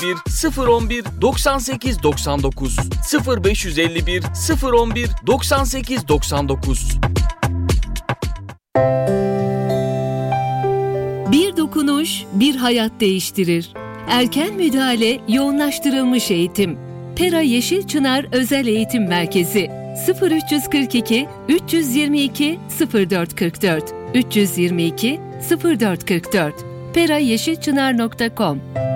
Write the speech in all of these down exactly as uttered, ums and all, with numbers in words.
bir sıfır on bir doksan sekiz doksan dokuz sıfır beş yüz elli bir sıfır on bir doksan sekiz doksan dokuz. Bir dokunuş, bir hayat değiştirir. Erken müdahale, yoğunlaştırılmış eğitim. Pera Yeşil Çınar Özel Eğitim Merkezi sıfır üç yüz kırk iki üç yüz yirmi iki sıfır dört kırk dört üç yüz yirmi iki sıfır dört kırk dört pera yeşil çınar nokta com.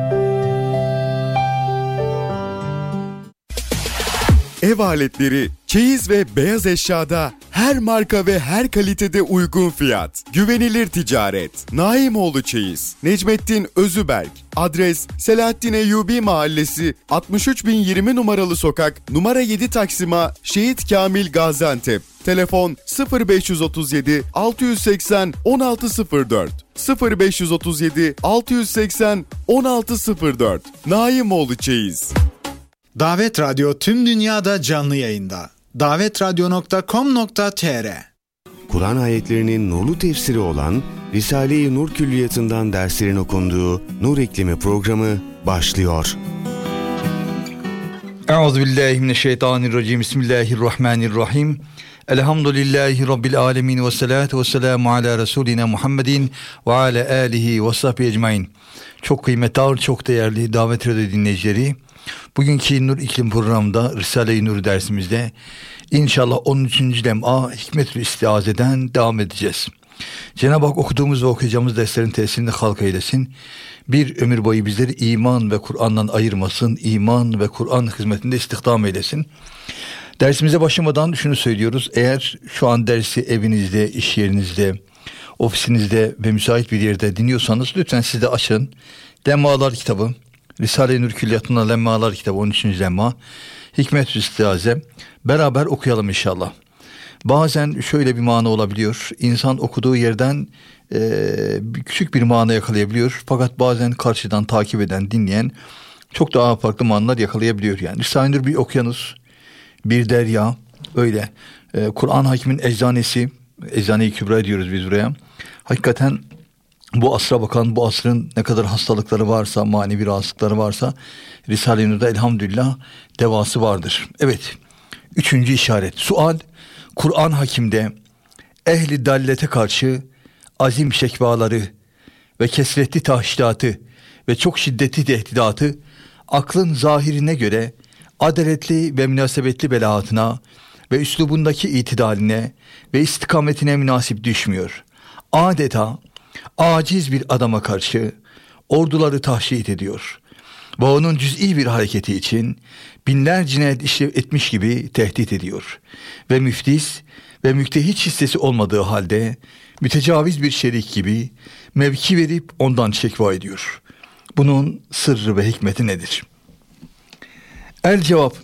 Ev aletleri, çeyiz ve beyaz eşyada her marka ve her kalitede uygun fiyat. Güvenilir ticaret. Naimoğlu Çeyiz. Necmettin Özüberk. Adres Selahattin Eyyubi Mahallesi, altmış üç bin yirmi numaralı sokak, numara yedi Taksim'a, Şehit Kamil Gaziantep. Telefon sıfır beş otuz yedi altı yüz seksen on altı sıfır dört sıfır beş otuz yedi altı yüz seksen on altı sıfır dört. Naimoğlu Çeyiz. Davet Radyo tüm dünyada canlı yayında. davet radyo nokta com nokta tr. Kur'an ayetlerinin nurlu tefsiri olan Risale-i Nur Külliyatı'ndan derslerin okunduğu Nur İklimi programı başlıyor. Euzubillahimineşşeytanirracim. Bismillahirrahmanirrahim. Elhamdülillahi Rabbil alemin ve salatu ve selamu ala Resulina Muhammedin ve ala alihi ve sahbihi ecmain. Çok kıymetli, çok değerli Davet Radyo dinleyicileri, bugünkü Nur İklim programında Risale-i Nur dersimizde inşallah on üçüncü lem'a Hikmet-ül İstiaze'den devam edeceğiz. Cenab-ı Hak okuduğumuz ve okuyacağımız derslerin tesirini halk eylesin. Bir ömür boyu bizleri iman ve Kur'an'dan ayırmasın. İman ve Kur'an hizmetinde istihdam eylesin. Dersimize başlamadan şunu söylüyoruz. Eğer şu an dersi evinizde, iş yerinizde, ofisinizde ve müsait bir yerde dinliyorsanız lütfen siz de açın. Lemmalar kitabı, Risale-i Nur Külliyatı'nda Lemmalar kitabı on üçüncü lemma, Hikmet-ül İstiaze. Beraber okuyalım inşallah. Bazen şöyle bir mana olabiliyor. İnsan okuduğu yerden e, küçük bir mana yakalayabiliyor. Fakat bazen karşıdan takip eden, dinleyen çok daha farklı manalar yakalayabiliyor. Yani Risale-i Nur bir okyanus, bir derya, öyle. E, Kur'an Hakim'in eczanesi, Eczane-i Kübra diyoruz biz buraya. Hakikaten bu asra bakan, bu asrın ne kadar hastalıkları varsa, manevi rahatsızlıkları varsa Risale-i Nur'da elhamdülillah devası vardır. Evet, üçüncü işaret. Sual, Kur'an Hakim'de ehli dallete karşı azim şekvaları ve kesretli tahşidatı ve çok şiddetli tehdidatı aklın zahirine göre adaletli ve münasebetli belaatına ve üslubundaki itidaline ve istikametine münasip düşmüyor. Adeta aciz bir adama karşı orduları tahşit ediyor ve onun cüz'i bir hareketi için binler cinayet işlev etmiş gibi tehdit ediyor ve müftis ve müktehit hissesi olmadığı halde mütecaviz bir şerik gibi mevki verip ondan şekva ediyor. Bunun sırrı ve hikmeti nedir? El cevap,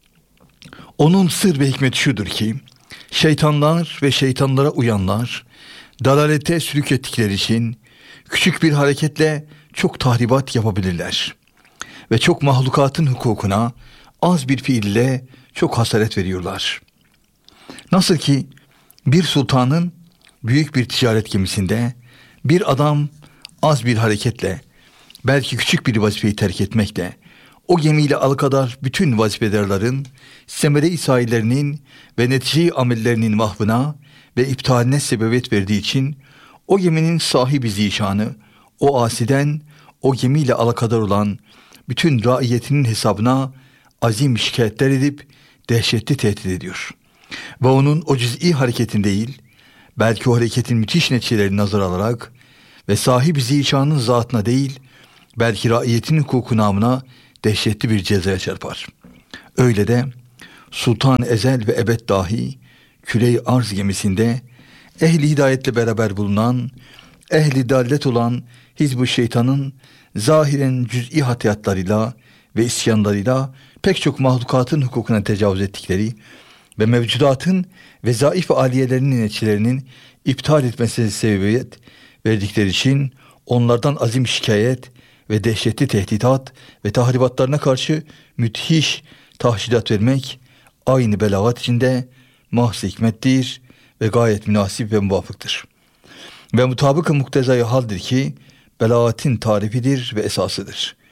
onun sır ve hikmeti şudur ki, şeytanlar ve şeytanlara uyanlar dalalete sülük ettikleri için küçük bir hareketle çok tahribat yapabilirler ve çok mahlukatın hukukuna az bir fiille çok hasaret veriyorlar. Nasıl ki bir sultanın büyük bir ticaret gemisinde bir adam az bir hareketle, belki küçük bir vazifeyi terk etmekle o gemiyle alakadar bütün vazifelerlerin, semere-i sahillerinin ve netice-i amellerinin mahvına ve iptaline sebebiyet verdiği için o geminin sahibi zişanı, o asiden o gemiyle alakadar olan bütün raiyetinin hesabına azim şikayetler edip dehşetli tehdit ediyor. Ve onun o cüz'i hareketin değil, belki o hareketin müthiş neticelerini nazar alarak ve sahibi zişanın zatına değil, belki raiyetinin hukuku namına dehşetli bir cezaya çarpar. Öyle de Sultan Ezel ve Ebed dahi küre-i arz gemisinde ehli hidayetle beraber bulunan, ehli dallet olan Hizb-ı Şeytan'ın zahiren cüz'i hatiyatlarıyla ve isyanlarıyla pek çok mahlukatın hukukuna tecavüz ettikleri ve mevcudatın vezaif ve aliyelerinin neticelerinin iptal etmesine sebebiyet verdikleri için onlardan azim şikayet ve dehşetli tehditat ve tahribatlarına karşı müthiş tahşidat vermek aynı belagat içinde mahz hikmettir ve gayet münasip ve muvafıktır. Ve mutabık-ı muktezai haldir ki belagatin tarifidir ve esasıdır.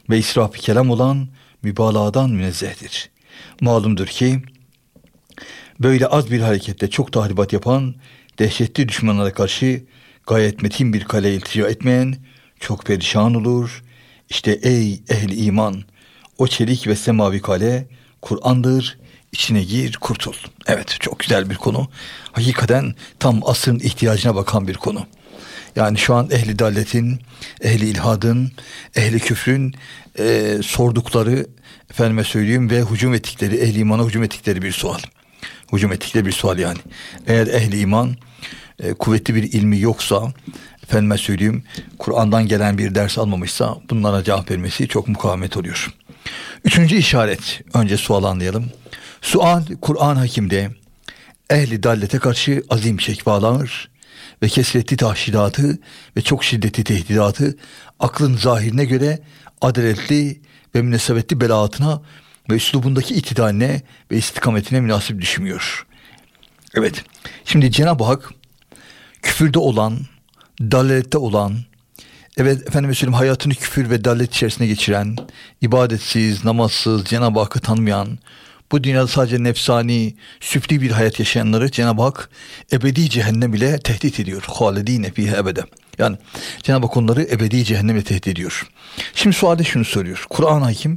ve israf-ı kelam olan mübalağadan münezzehtir. Malumdur ki böyle az bir harekette çok tahribat yapan dehşetli düşmanlara karşı gayet metin bir kale iltica etmeyen çok perişan olur. İşte ey ehli iman, o çelik ve semavi kale Kur'an'dır, içine gir kurtul. Evet, çok güzel bir konu. Hakikaten tam asrın ihtiyacına bakan bir konu. Yani şu an ehli dalletin, ehli ilhadın, ehli küfrün e, sordukları, efendime söyleyeyim, ve hücum ettikleri, ehli imana hücum ettikleri bir sual. Hücum ettikleri bir sual yani. Eğer ehli iman e, kuvvetli bir ilmi yoksa, efendime söyleyeyim, Kur'an'dan gelen bir ders almamışsa bunlara cevap vermesi çok mukavemet oluyor. Üçüncü işaret, önce sual anlayalım. Sual, Kur'an-ı Hakim'de ehli dallete karşı azim şekvalar ve kesretli tahşidatı ve çok şiddetli tehdidatı aklın zahirine göre adaletli ve münasebetli belaatına ve üslubundaki itidaline ve istikametine münasip düşmüyor. Evet, şimdi Cenab-ı Hak küfürde olan, dalalette olan, evet efendim söyleyeyim, hayatını küfür ve dalalet içerisine geçiren, ibadetsiz, namazsız, Cenab-ı Hakk'ı tanımayan, bu dünyada sadece nefsani, süfli bir hayat yaşayanları Cenab-ı Hak ebedi cehennem ile tehdit ediyor. Halidine fiha ebede. Yani Cenab-ı Hak onları ebedi cehennemle tehdit ediyor. Şimdi sualde şunu söylüyor. Kur'an-ı Hakim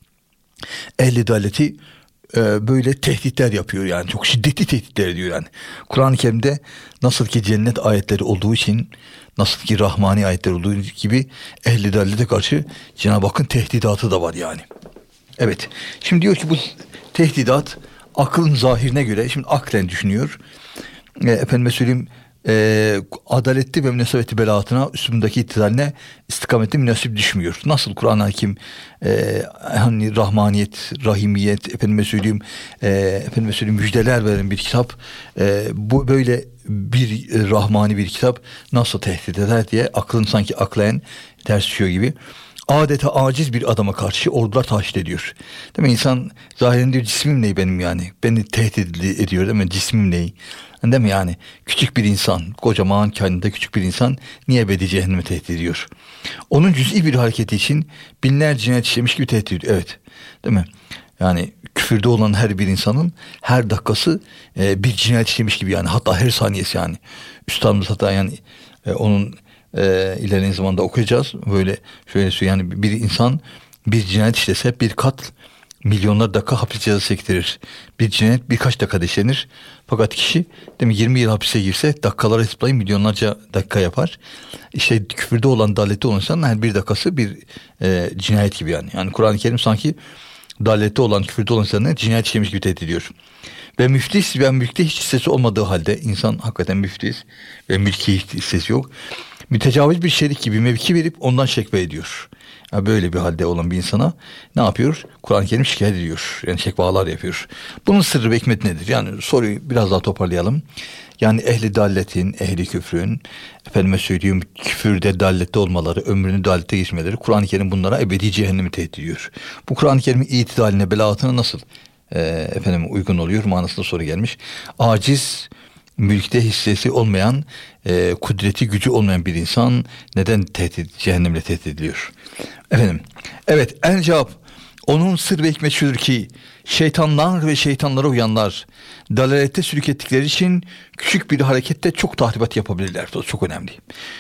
ehli daleti e, böyle tehditler yapıyor yani. Çok şiddetli tehditler ediyor yani. Kur'an-ı Kerim'de nasıl ki cennet ayetleri olduğu için, nasıl ki rahmani ayetler olduğu gibi ehli dalete karşı Cenab-ı Hakk'ın tehdidatı da var yani. Evet. Şimdi diyor ki bu tehdidat aklın zahirine göre, şimdi aklen düşünüyor. E, efendime söyleyeyim, e, adaletli ve münasebetli belaatına, üstündeki iktidarına, istikametli münasip düşmüyor. Nasıl Kur'an-ı Hakim e, hani rahmaniyet, rahimiyet, efendime söyleyeyim, e, efendime söyleyeyim müjdeler veren bir kitap, e, bu böyle bir e, rahmani bir kitap nasıl tehdit eder diye aklın sanki aklen ters düşüyor gibi. Adeta aciz bir adama karşı ordular tahşit ediyor. Değil mi? İnsan zahirinde diyor, cismim ney benim yani? Beni tehdit ediyor değil mi? Cismim ney? Değil mi yani? Küçük bir insan, kocaman kendinde küçük bir insan niye ebedi cehenneme tehdit ediyor? Onun cüz'i bir hareketi için binlerce cinayet işlemiş gibi tehdit ediyor. Evet. Değil mi? Yani küfürde olan her bir insanın her dakikası e, bir cinayet işlemiş gibi yani. Hatta her saniyesi yani. Üstadımız hatta yani e, onun e, ilerleyen zamanda okuyacağız. Böyle şöyle söyleyeyim yani, bir insan bir cinayet işlese bir kat milyonlar dakika hapis cezası çektirir. Bir cinayet birkaç dakikada işlenir. Fakat kişi değil mi, yirmi yıl hapise girse dakikalara hesaplayın milyonlarca dakika yapar. İşte küfürde olan, dalette olan insanın her bir dakikası bir e, cinayet gibi yani. Yani Kur'an-ı Kerim sanki dalette olan, küfürde olan insanları cinayet işlemiş gibi tehdit ediyor. Ve müflis ve mülkte hiç hissesi olmadığı halde, insan hakikaten müflis ve mülki hiç hissesi yok, mütecaviz bir şerik gibi mevki verip ondan şekve ediyor. Yani böyle bir halde olan bir insana ne yapıyor? Kur'an-ı Kerim şikayet ediyor. Yani şekvalar yapıyor. Bunun sırrı ve hikmeti nedir? Yani soruyu biraz daha toparlayalım. Yani ehli dalletin, ehli küfrün, efendime söyleyeyim, küfürde, dallette olmaları, ömrünü dallette geçmeleri, Kur'an-ı Kerim bunlara ebedi cehennemi tehdit ediyor. Bu Kur'an-ı Kerim'in itidaline, belaatına nasıl e, efendim uygun oluyor manasında soru gelmiş. Aciz, mülkte hissesi olmayan, e, kudreti, gücü olmayan bir insan neden tehdit, cehennemle tehdit ediliyor? Efendim, evet, el cevap, onun sır ve hikmet şudur ki, şeytanlar ve şeytanlara uyanlar dalalette sülük ettikleri için küçük bir harekette çok tahribat yapabilirler. Bu çok önemli.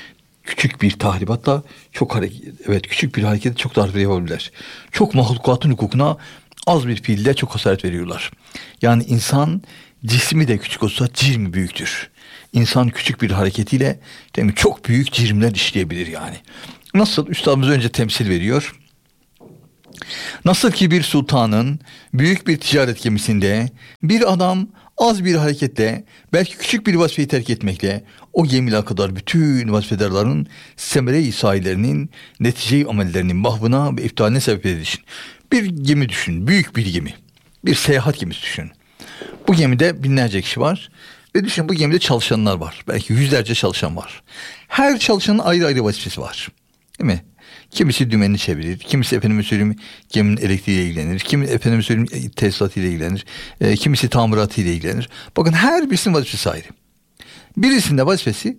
Küçük bir tahribatla çok hareket, evet küçük bir harekette çok tahribat yapabilirler. Çok mahlukatın hukukuna az bir fiille çok hasaret veriyorlar. Yani insan cismi de küçük olsa cirmi büyüktür. İnsan küçük bir hareketiyle değil mi, çok büyük cirmler işleyebilir yani. Nasıl? Üstadımız önce temsil veriyor. Nasıl ki bir sultanın büyük bir ticaret gemisinde bir adam az bir hareketle, belki küçük bir vazifeyi terk etmekle o gemiyle kadar bütün vazifelerlerin semere-i sahillerinin netice-i amellerinin mahvına ve iptaline sebep edilişin. Bir gemi düşün, büyük bir gemi. Bir seyahat gemisi düşün. Bu gemide binlerce kişi var ve düşün, bu gemide çalışanlar var. Belki yüzlerce çalışan var. Her çalışanın ayrı ayrı vazifesi var. Değil mi? Kimisi dümenini çevirir, kimisi efendime söyleyeyim geminin elektriğiyle ilgilenir, kimi efendime söyleyeyim tesisatıyla ilgilenir, e, kimisi tamiratıyla ilgilenir. Bakın her birisinin vazifesi ayrı. Birisinin de vazifesi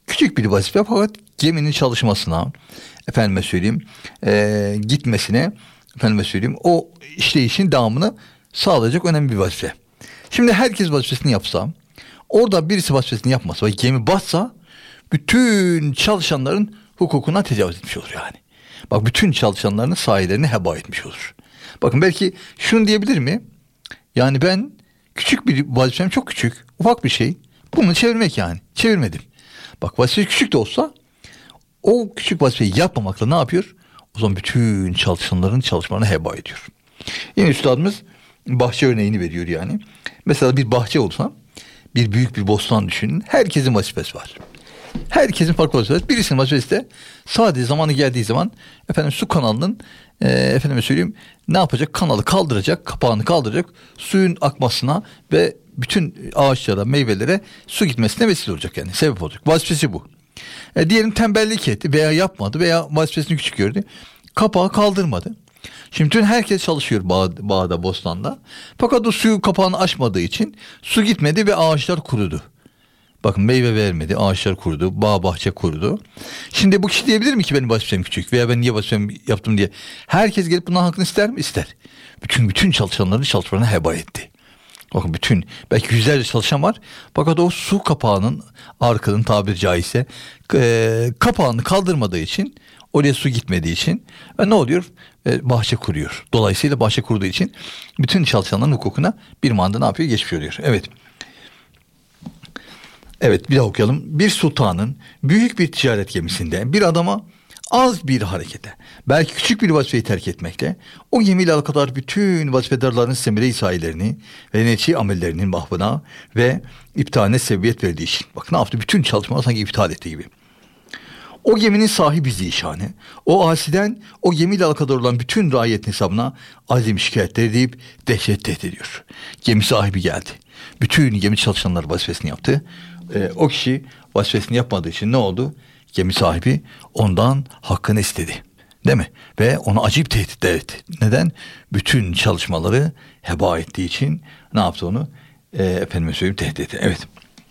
küçük bir vazife fakat geminin çalışmasına, efendime söyleyeyim, e, gitmesine, efendime söyleyeyim, o işleyişin devamını sağlayacak önemli bir vazife. Şimdi herkes vazifesini yapsa, orada birisi vazifesini yapmasa ve gemi batsa, bütün çalışanların hukukuna tecavüz etmiş olur yani. Bak, bütün çalışanların sahillerini heba etmiş olur. Bakın, belki şunu diyebilir mi? Yani ben küçük bir vazifem, çok küçük, ufak bir şey. Bunu çevirmek yani. Çevirmedim. Bak, vazife küçük de olsa o küçük vazifeyi yapmamakla ne yapıyor? O zaman bütün çalışanların çalışmalarını heba ediyor. Yine üstadımız bahçe örneğini veriyor yani. Mesela bir bahçe olsa, bir büyük bir bostan düşünün. Herkesin vazifesi var. Herkesin farklı vazifesi var. Birisinin vazifesi de sadece zamanı geldiği zaman efendim su kanalının e, efendime söyleyeyim ne yapacak? Kanalı kaldıracak, kapağını kaldıracak, suyun akmasına ve bütün ağaçlara, meyvelere su gitmesine vesile olacak yani. Sebep olacak. Vazifesi bu. E, diyelim tembellik etti veya yapmadı veya vazifesini küçük gördü. Kapağı kaldırmadı. Şimdi bütün herkes çalışıyor bağ, bağda, bostanda. Fakat o suyu kapağını açmadığı için su gitmedi ve ağaçlar kurudu. Bakın, meyve vermedi, ağaçlar kurudu, bağ bahçe kurudu. Şimdi bu kişi diyebilir mi ki benim vazifem küçük veya ben niye vazifemi yaptım diye? Herkes gelip bundan hakkını ister mi? İster. Bütün bütün çalışanların çalışmalarını heba etti. Bakın, bütün belki yüzlerce çalışan var. Fakat o su kapağının arkanın tabiri caizse e, kapağını kaldırmadığı için, oraya su gitmediği için ve ne oluyor? E, bahçe kuruyor. Dolayısıyla bahçe kurduğu için bütün çalışanların hukukuna bir manda ne yapıyor? Geçmiş oluyor. Evet. Evet, bir daha okuyalım. Bir sultanın büyük bir ticaret gemisinde bir adama az bir harekete, belki küçük bir vazifeyi terk etmekle o gemiyle alakadar bütün vazifedarların semire-i sahillerini ve neçi amellerinin mahvına ve iptaline sebebiyet verdiği için. Bak, ne yaptı? Bütün çalışmaları sanki iptal ettiği gibi. O geminin sahibi zişanı, o asiden o gemiyle alakadar olan bütün raiyetin hesabına azim şikayetler edip dehşet tehdit ediyor. Gemi sahibi geldi. Bütün gemi çalışanlar vazifesini yaptı. Ee, o kişi vazifesini yapmadığı için ne oldu? Gemi sahibi ondan hakkını istedi. Değil mi? Ve ona acayip tehditler etti. Neden? Bütün çalışmaları heba ettiği için ne yaptı onu? Ee, efendime söyleyeyim, tehdit etti. Evet.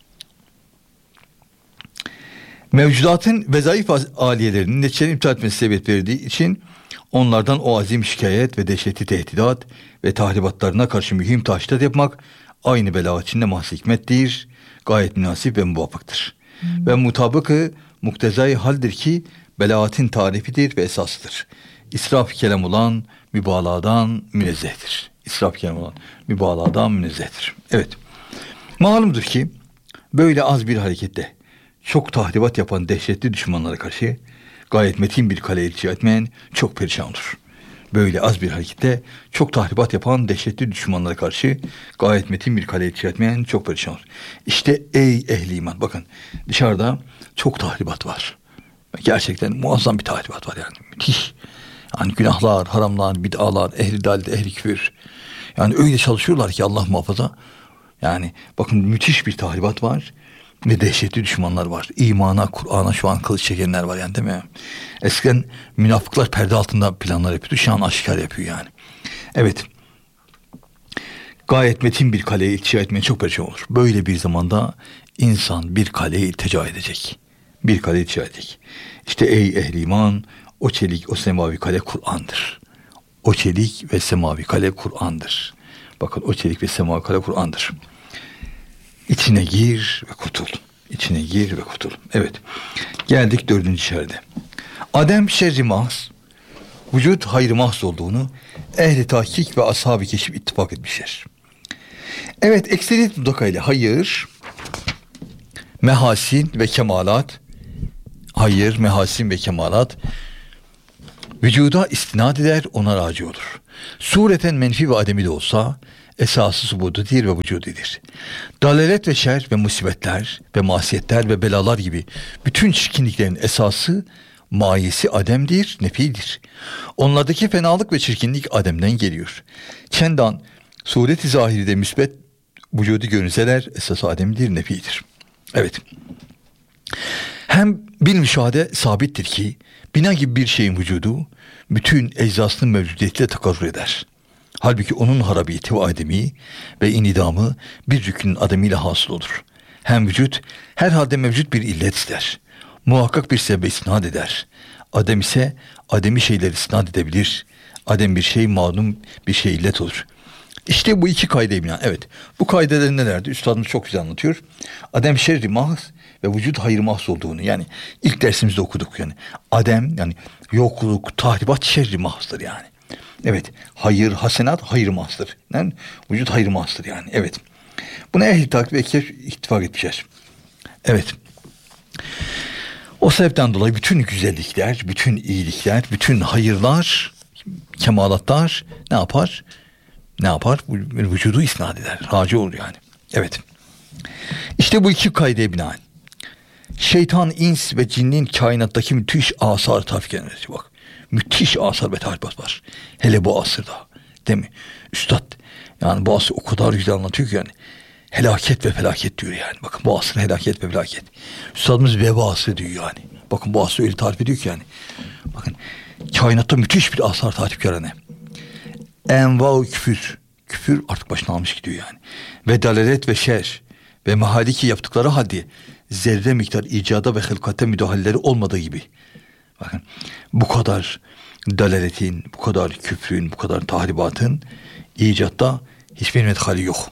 Mevcudatın vezaif aliyelerinin neticelerini iptal etmesi sebep verdiği için onlardan o azim şikayet ve dehşetli tehdidat ve tahribatlarına karşı mühim taştat yapmak aynı bela içinde mahsi hikmettir, gayet münasip ve muvaffıktır. Hmm. Ve mutabıkı muktezai haldir ki belaatin tarifidir ve esasıdır. İsraf kelam olan mübalağadan münezzehtir. İsraf kelam olan mübalağadan münezzehtir. Evet. Malumdur ki böyle az bir harekette çok tahribat yapan dehşetli düşmanlara karşı gayet metin bir kale ilçe etmeyen çok perişan olur. Böyle az bir harekette çok tahribat yapan dehşetli düşmanlara karşı gayet metin bir kale ilçe etmeyen çok perişan olur. İşte ey ehli iman, bakın dışarıda çok tahribat var. Gerçekten muazzam bir tahribat var yani. Müthiş. Yani günahlar, haramlar, bid'alar, ehli dalde, ehli küfür. Yani öyle çalışıyorlar ki Allah muhafaza. Yani bakın, müthiş bir tahribat var. Ve dehşetli düşmanlar var. İmana, Kur'an'a şu an kılıç çekenler var yani, değil mi? Eskiden münafıklar perde altında planlar yapıyordu. Şu an aşikar yapıyor yani. Evet. Gayet metin bir kaleye iltica etmeye çok perişan olur. Böyle bir zamanda insan bir kaleye iltica edecek. Bir kaleye iltica edecek. İşte ey ehli iman, o çelik, o semavi kale Kur'an'dır. O çelik ve semavi kale Kur'an'dır. Bakın, o çelik ve semavi kale Kur'an'dır. İçine gir ve kurtul. İçine gir ve kurtul. Evet. Geldik dördüncü şerde. Adem şerri mahz, vücut hayrı mahz olduğunu ehli tahkik ve ashab-ı keşif ittifak etmişler. Evet, ekseriyet mutlakayla hayır, mehasin ve kemalat, hayır, mehasin ve kemalat vücuda istinad eder, ona raci olur. Sureten menfi ve ademi de olsa esası subududir ve vücudidir. Dalalet ve şer ve musibetler ve masiyetler ve belalar gibi bütün çirkinliklerin esası, mayesi ademdir, nefidir. Onlardaki fenalık ve çirkinlik ademden geliyor. Çendan suret-i zahiride müsbet vücudu görünseler esası ademdir, nefidir. Evet. Hem bil müşahede sabittir ki bina gibi bir şeyin vücudu bütün eczasının mevcudiyetiyle takarrur eder. Halbuki onun harabiyeti ve ademi ve inidamı bir rükünün ademiyle hasıl olur. Hem vücut herhalde mevcut bir illet ister. muhakkak bir sebebe isnat eder. Adem ise ademi şeyleri isnat edebilir. Adem bir şey malum bir şey illet olur. İşte bu iki kaide binaen. Evet, bu kaideler nelerdi? Üstadımız çok güzel anlatıyor. Adem şerri mahz ve vücut hayır mahz olduğunu, yani ilk dersimizde okuduk yani. Adem yani yokluk, tahribat şerri mahzdır yani. Evet, hayır, hasenat hayır mahzdır. Yani vücut hayır mahzdır yani. Evet. Buna ehl-i takip ve ittifak etmişler. Evet. O sebepten dolayı bütün güzellikler, bütün iyilikler, bütün hayırlar, kemalatlar ne yapar? Ne yapar? Vücudu isnat eder. Raci olur yani. Evet. İşte bu iki kaideye binaen şeytan, ins ve cinnin kainattaki müthiş asar tafik eder. Bak. Müthiş asar ve taribat var. Hele bu asırda. Değil mi? Üstad yani bu asır o kadar güzel anlatıyor ki yani. Helaket ve felaket diyor yani. Bakın bu asır helaket ve felaket. Üstadımız veba asrı diyor yani. Bakın bu asrı öyle tarif ediyor ki yani. Bakın kainatta müthiş bir asar tarifkar ne? Enva-u küfür. Küfür artık başına almış gidiyor yani. Ve dalalet ve şer ve mehaliki yaptıkları halde zerre miktar icada ve hılkate müdahaleleri olmadığı gibi. Bakın bu kadar dalaletin, bu kadar küfrün, bu kadar tahribatın icatta hiçbir medhali yok.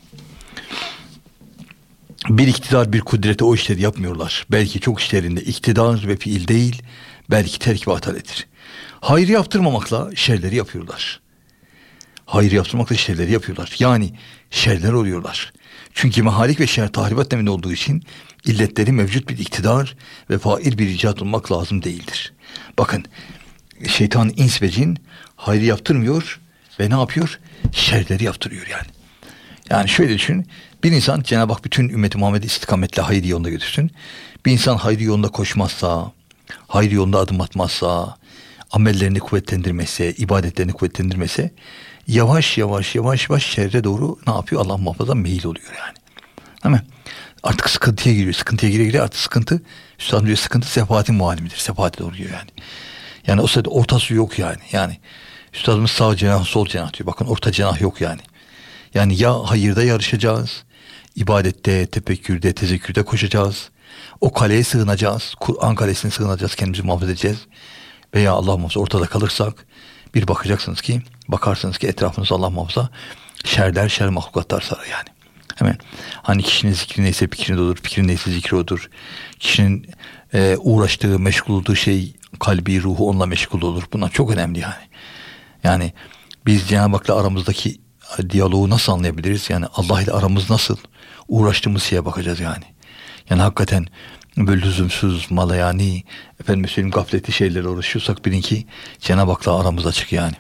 Bir iktidar, bir kudrete o işleri yapmıyorlar. Belki çok işlerinde iktidar ve fiil değil, belki terk ve ataletir. Hayır yaptırmamakla şerleri yapıyorlar. Hayır yaptırmakla şerleri yapıyorlar. Yani şerler oluyorlar. Çünkü mehalik ve şer tahribat deminde olduğu için illetleri mevcut bir iktidar ve fail bir icat olmak lazım değildir. Bakın şeytan, ins ve cin hayır yaptırmıyor ve ne yapıyor? Şerleri yaptırıyor yani. Yani şöyle düşün. Bir insan, Cenab-ı Hak bütün ümmeti Muhammed'i istikametle hayır yolunda götürsün. Bir insan hayır yolunda koşmazsa, hayır yolunda adım atmazsa, amellerini kuvvetlendirmese, ibadetlerini kuvvetlendirmese, yavaş yavaş yavaş yavaş şerre doğru ne yapıyor? Allah muhafaza meyil oluyor yani. Değil mi? Artık sıkıntıya giriyor. Sıkıntıya giriyor giriyor. Artık sıkıntı, Üstad diyor, sıkıntı sefahatin muallimidir. Sefahate doğru giriyor yani. Yani o sırada ortası yok yani. Yani Üstadımız sağ cenah, sol cenah diyor. Bakın orta cenah yok yani. Yani ya hayırda yarışacağız, ibadette, tefekkürde, tezekkürde koşacağız. O kaleye sığınacağız. Kur'an kalesine sığınacağız. Kendimizi muhafaza edeceğiz. Veya Allah muhafaza ortada kalırsak bir bakacaksınız ki, bakarsınız ki etrafınızda Allah muhafaza şerler, şer mahlukatlar sarar yani. Hemen hani kişinin zikri neyse fikri odur, fikrin neyse zikri odur. Kişinin e, uğraştığı, meşgul olduğu şey, kalbi, ruhu onunla meşgul olur. Bunlar çok önemli yani. Yani biz Cenab-ı Hak'la aramızdaki diyaloğu nasıl anlayabiliriz? Yani Allah ile aramız nasıl? Uğraştığımız şeye bakacağız yani. Yani hakikaten böyle lüzumsuz, malayani, efendim söyleyeyim gafletli şeylerle uğraşıyorsak bilin ki Cenab-ı Hak'la aramız açık yani.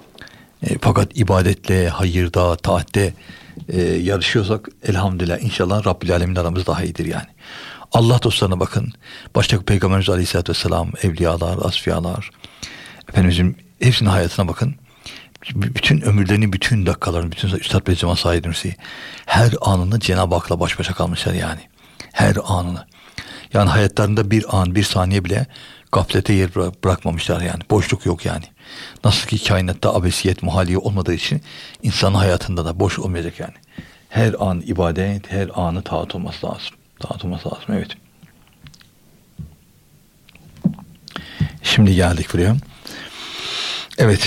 E, fakat ibadetle, hayırda, taatte e, yarışıyorsak elhamdülillah inşallah Rabbil Alemin aramız daha iyidir yani. Allah dostlarına bakın. Başta Peygamberimiz Aleyhisselatü Vesselam, evliyalar, asfiyalar, Efendimizin hepsinin hayatına bakın. Bütün ömürlerini, bütün dakikalarını, bütün Üstad Bediüzzaman Said Nursi her anını Cenab-ı Hak'la baş başa kalmışlar yani. Her anını. Yani hayatlarında bir an, bir saniye bile gaflete yer bırakmamışlar yani. Boşluk yok yani. Nasıl ki kainatta abesiyet, muhaliye olmadığı için insanın hayatında da boş olmayacak yani. Her an ibadet, her anı taat olması lazım. Taat olması lazım, evet. Şimdi geldik buraya. Evet.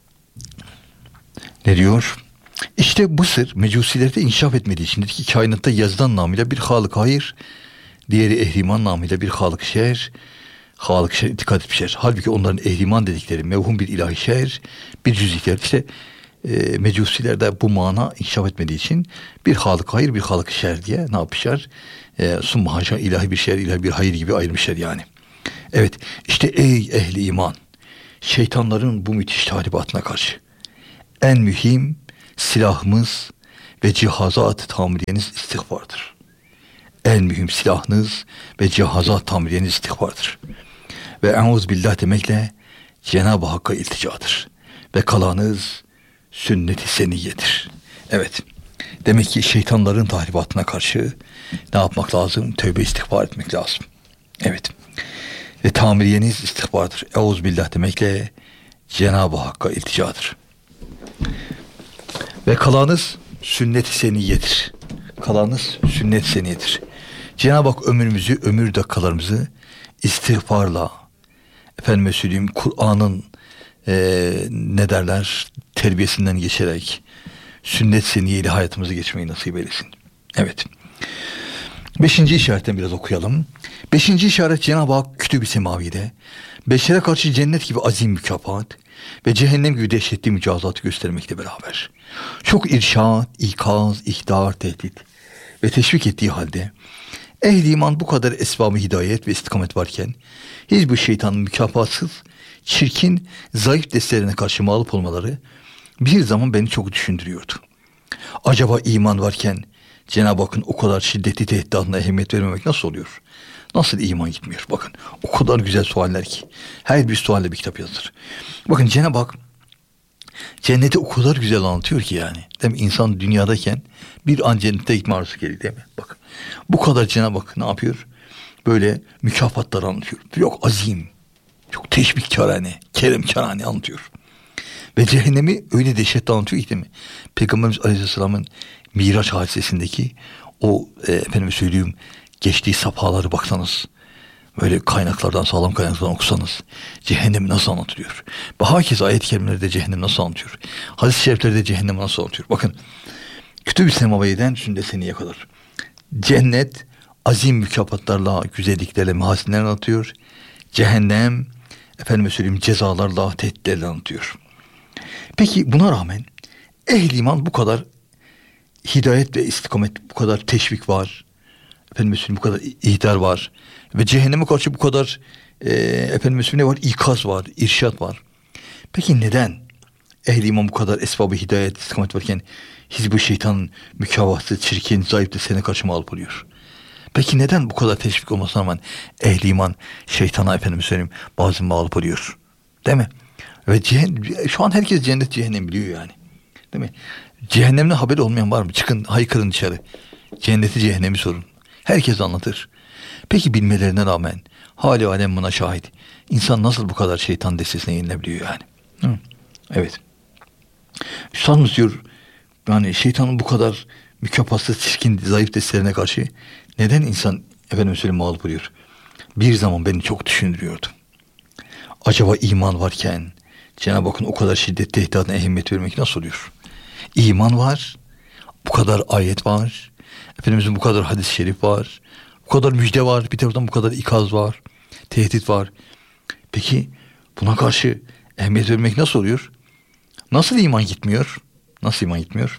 Ne diyor? İşte bu sır mecusilerde inkişaf etmediği için dedi ki kainatta yazılan namıyla bir Halık hayır, diğeri ehriman namıyla bir Halık şer, Halık şer itikad etmişler. Halbuki onların ehriman dedikleri mevhum bir ilahi şer, bir cüz'likler. İşte e, mecusilerde bu mana inkişaf etmediği için bir Halık hayır, bir Halık şer diye ne yapmışlar? E, summa haşa ilahi bir şer, ilahi bir hayır gibi ayırmışlar yani. Evet, işte ey ehli iman, şeytanların bu müthiş tahribatına karşı en mühim silahımız ve cihazat tamiriyeniz istiğfardır. En mühim silahınız ve cihazat tamiriyeniz istiğfardır. Ve euzbillah demekle Cenab-ı Hakk'a ilticadır. Ve kalanız sünnet-i seniyyedir. Evet. Demek ki şeytanların tahribatına karşı ne yapmak lazım? Tövbe istiğfar etmek lazım. Evet. Ve tamiriyeniz istiğfardır. Euzbillah demekle Cenab-ı Hakk'a ilticadır. Ve kalanız sünnet-i seniyyedir. Kalanız sünnet-i seniyyedir. Cenab-ı Hak ömrümüzü, ömür dakikalarımızı istiğfarla, efendime söyleyeyim Kur'an'ın e, ne derler terbiyesinden geçerek sünnet seniyeli hayatımızı geçmeyi nasip eylesin. Evet. Beşinci işaretten biraz okuyalım. Beşinci işaret Cenab-ı Hak Kütüb-i Semavi'de beşere karşı cennet gibi azim mükafat ve cehennem gibi dehşetli mücazatı göstermekle beraber çok irşad, ikaz, ihdar, tehdit ve teşvik ettiği halde ehl-i iman bu kadar esbab-ı hidayet ve istikamet varken Hizb-i Şeytan'ın mükafatsız, çirkin, zayıf destelerine karşı mağlup olmaları bir zaman beni çok düşündürüyordu. Acaba iman varken Cenab-ı Hakk'ın o kadar şiddetli tehditlerine ehemmiyet vermemek nasıl oluyor? Nasıl iman gitmiyor? Bakın o kadar güzel sualler ki. Her bir sualle bir kitap yazılır. Bakın Cenab-ı Hak cenneti o kadar güzel anlatıyor ki yani. Değil mi? İnsan dünyadayken bir an cennete gitme arzusu geliyor değil mi? Bak bu kadar Cenab-ı Hak ne yapıyor? Böyle mükafatlar anlatıyor. Yok azim, çok teşvikkârane, keremkârane anlatıyor. Ve cehennemi öyle dehşetli anlatıyor ki değil mi? Peygamberimiz Aleyhisselam'ın Miraç hadisesindeki o e, efendim söyleyeyim geçtiği safhaları baksanız, böyle kaynaklardan, sağlam kaynaklardan okusanız cehennem nasıl anlatılıyor? Ve hakeza ayet-i kerimelerde cehennem nasıl anlatıyor? Hadis-i şeriflerde cehennem nasıl anlatıyor? Bakın Kütüb-i Semavi'den sünnet seniyye kadar cennet azim mükafatlarla, güzelliklerle, mahasinlerle anlatıyor. Cehennem efendim söyleyeyim cezalarla, tehditlerle anlatıyor. Peki buna rağmen ehl-i iman bu kadar hidayet ve istikamet, bu kadar teşvik var. Efendim bu kadar ihdar var. Ve cehenneme karşı bu kadar e, efendim ne var? İkaz var, irşat var. Peki neden ehl-i iman bu kadar esbab-ı hidayet, istikamet varken Hizb-i Şeytan'ın mükavatsız, çirkin, zayıf desene karşı mağlup oluyor? Peki neden bu kadar teşvik olmasına rağmen ehl-i iman şeytana efendim söyleyeyim bazı mağlup oluyor? Değil mi? Ve ceh- şu an herkes cennet cehennem biliyor yani. Değil mi? Cehennemden haberi olmayan var mı? Çıkın haykırın dışarı. Cenneti cehennemi sorun. Herkes anlatır. Peki bilmelerine rağmen hali alem buna şahit. İnsan nasıl bu kadar şeytan destesine yenilebiliyor yani? Hı? Evet. Üstadımız diyor yani şeytanın bu kadar mükafatsız, çirkin, zayıf destelerine karşı neden insan efendim söyleyeyim mağlup oluyor? Bir zaman beni çok düşündürüyordu. Acaba iman varken Cenab-ı Hakk'ın o kadar şiddetli tehditine ehemmiyet vermek nasıl oluyor? İman var, bu kadar ayet var, Efendimizin bu kadar hadis-i şerif var, bu kadar müjde var, bir taraftan bu kadar ikaz var, tehdit var. Peki buna karşı ehemmiyet vermek nasıl oluyor? Nasıl iman gitmiyor? Nasıl iman gitmiyor?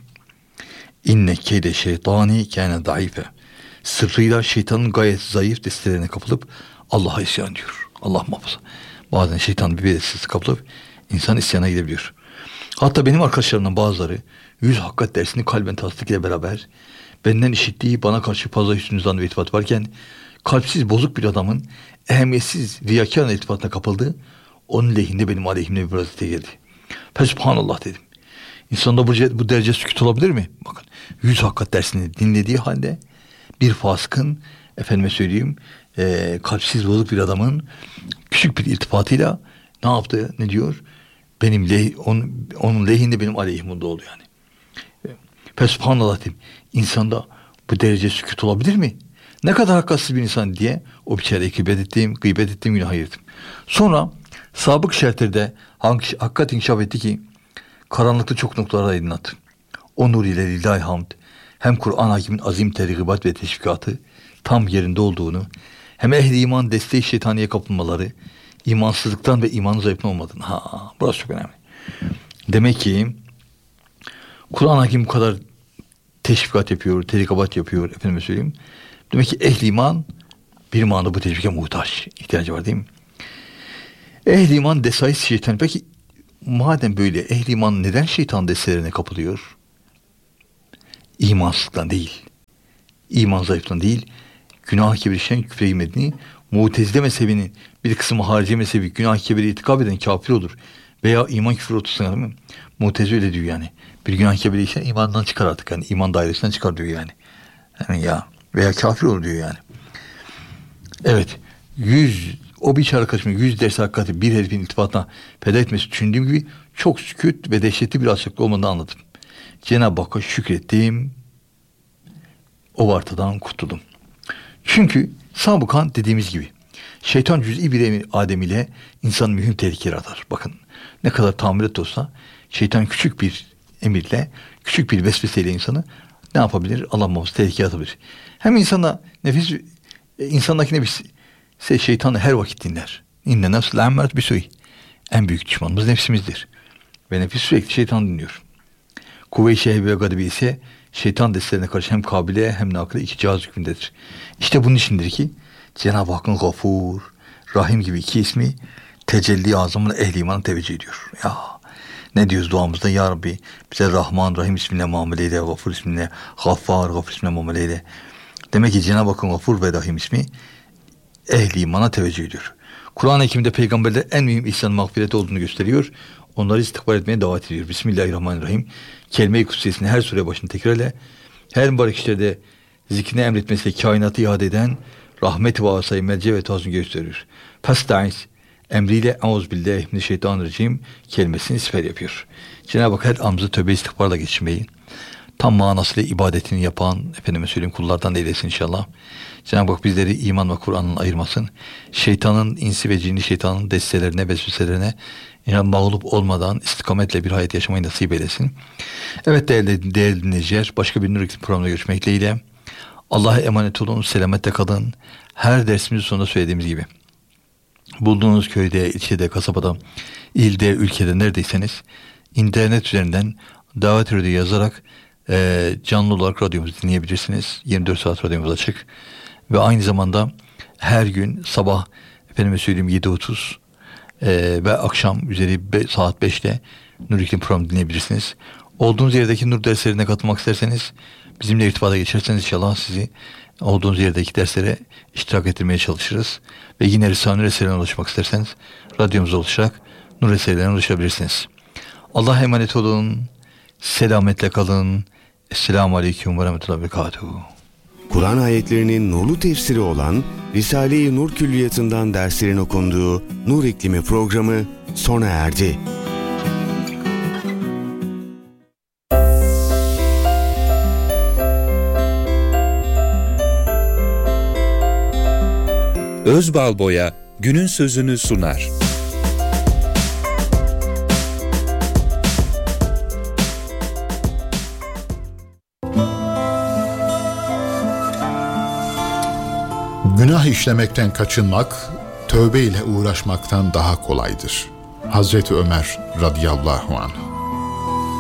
İnne keyde şeytani kâne daife. Sırrıyla şeytanın gayet zayıf destelerine kapılıp Allah'a isyan diyor. Allah muhafaza. Bazen şeytan bir bedelsizliğe kapılıp insan isyana gidebiliyor. Hatta benim arkadaşlarımdan bazıları yüz hakikat dersini kalben tasdik ile beraber benden işittiği bana karşı fazla hüsnü zan ve iltifat varken kalpsiz bozuk bir adamın ehemmiyetsiz riyakârına iltifatına kapıldığı onun lehinde benim aleyhimde bir vaziyete geldi. Fesubhanallah dedim. İnsanda bu, bu derece sükût olabilir mi? Bakın yüz hakikat dersini dinlediği halde bir fasıkın efendime söyleyeyim e, kalpsiz bozuk bir adamın küçük bir iltifatıyla ne yaptı? Ne diyor? Benim leh, onun, onun lehinde benim aleyhimde oldu yani. Fesubhanallah dedim. İnsanda bu derece sükût olabilir mi? Ne kadar hakkatsız bir insan diye o biçareye gıybet ettiğim, gıybet ettiğim günah ayırdım. Sonra sabık şertlerde hakikat inkişaf etti ki karanlıkta çok noktalara aydınlattı. O nur ile lillahi hamd hem Kur'an hakimin azim tergibat ve teşvikatı tam yerinde olduğunu hem ehli iman desteği şeytaniye kapılmaları imansızlıktan ve imanın zayıflığından olmadığını. Ha, burası çok önemli. Demek ki Kur'an hakim bu kadar teşvikat yapıyor, tergibat yapıyor efendime söyleyeyim. Demek ki ehli iman bir manada bu teşvike muhtaç. İhtiyacı var değil mi? Ehli iman desayis şeytan. Peki madem böyle ehli iman neden şeytan destelerine kapılıyor? İmansızlıktan değil. İman zayıflığından değil. Günah-ı kebir işleyen küfre girmediğini Mutezile mezhebinin bir kısmı harici mezhebi günah-ı kebiri itikab eden kafir olur. Veya iman küfür otursun değil mi? Mutezile öyle diyor yani. Bir günah-ı kebiri işleyen imandan çıkar artık. Yani iman dairesinden çıkar diyor yani. Yani ya veya kafir olur diyor yani. Evet. Yüz o bir çare kaçma yüz ders hakikati bir herifin iltifatına feda etmesi düşündüğüm gibi çok sükût ve dehşetli bir açıklık olmadığını anladım. Cenab-ı Hakk'a şükrettim. O vartadan kurtuldum. Çünkü sabıkan dediğimiz gibi Şeytan cüz'i bir Adem ile insan mühim tehlikeler atar. Bakın ne kadar tahammület olsa şeytan küçük bir emirle, küçük bir vesveseyle insanı ne yapabilir? Allah muhafaza tehlikeye atabilir. Hem insana nefis, insandaki nefis şeytanı her vakit dinler. İnne nefsle emmeret bisuy. En büyük düşmanımız nefsimizdir. Ve nefis sürekli şeytan dinliyor. Kuvve-i şehve ve gadibi ise şeytan destelerine karşı hem kabile hem nakile iki cihaz hükmündedir. İşte bunun içindir ki Cenab-ı Hakk'ın Gafur, Rahim gibi iki ismi tecelli azamına ehli imana teveccüh ediyor. Ya ne diyoruz duamızda? Ya Rabbi bize Rahman, Rahim isminle muamele eyle, Gafur isminle, Gaffar, Gafur isminle muamele eyle. Demek ki Cenab-ı Hakk'ın Gafur ve Rahim ismi ehli imana teveccüh ediyor. Kur'an-ı Hakim'de peygamberler en mühim ihsan mağfireti olduğunu gösteriyor. Onları istikbal etmeye davet ediyor. Bismillahirrahmanirrahim. Kelime-i kutsiyesini her sure başını tekrarla. Her mübarek işlerde zikrini emretmesiyle kainatı ihade eden rahmet ve asayı merce ve tazını gösteriyor. Fastaiz emriyle euzubillahimineşşeytanirracim kelimesini siper yapıyor. Cenab-ı Hak her amzı tövbe istiğfarla geçirmeyi tam manasıyla ibadetini yapan efendime söyleyeyim kullardan da eylesin inşallah. Cenab-ı Hak bizleri iman ve Kur'an'ın ayırmasın. Şeytanın, insi ve cinli şeytanın destelerine, vesveselerine İnan mağlup olmadan istikametle bir hayat yaşamayı nasip eylesin. Evet değerli, değerli dinleyiciler, başka bir Nur Eğitim programında görüşmek dileğiyle. Allah'a emanet olun, selametle kalın. Her dersimizin sonunda söylediğimiz gibi bulduğunuz köyde, ilçede, kasabada, ilde, ülkede neredeyseniz internet üzerinden davet radyo yazarak e, canlı olarak radyomuzu dinleyebilirsiniz. yirmi dört saat radyomuz açık ve aynı zamanda her gün sabah efendime söyleyeyim yedi otuz Ee, ve akşam üzeri be, saat beşte Nur Eğitim programı dinleyebilirsiniz. Olduğunuz yerdeki Nur derslerine katılmak isterseniz bizimle irtibata geçerseniz inşallah sizi olduğunuz yerdeki derslere iştirak ettirmeye çalışırız. Ve yine Risale-i Nur eserlerine ulaşmak isterseniz radyomuza ulaşarak Nur eserlerine ulaşabilirsiniz. Allah'a emanet olun. Selametle kalın. Esselamu Aleyküm ve Rahmetullahi ve Berekatuhu. Kur'an ayetlerinin nurlu tefsiri olan Risale-i Nur Külliyatı'ndan derslerin okunduğu Nur İklimi programı sona erdi. Özbalboya günün sözünü sunar. Günah işlemekten kaçınmak, tövbe ile uğraşmaktan daha kolaydır. Hazreti Ömer radıyallahu anh.